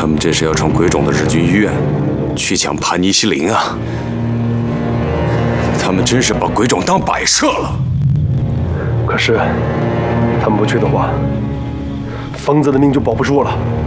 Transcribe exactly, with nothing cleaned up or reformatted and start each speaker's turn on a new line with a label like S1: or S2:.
S1: 他们这是要冲鬼冢的日军医院，去抢盘尼西林啊！他们真是把鬼冢当摆设了。
S2: 可是，他们不去的话，疯子的命就保不住了。